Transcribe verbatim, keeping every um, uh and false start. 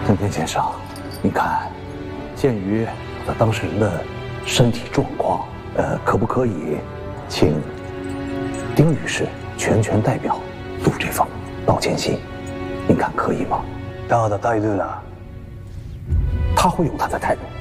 藤田先生，您看，鉴于我的当事人的身体状况，呃，可不可以请丁律师全权代表读这封道歉信？您看可以吗？ 他的态度呢？ 他会有他的态度。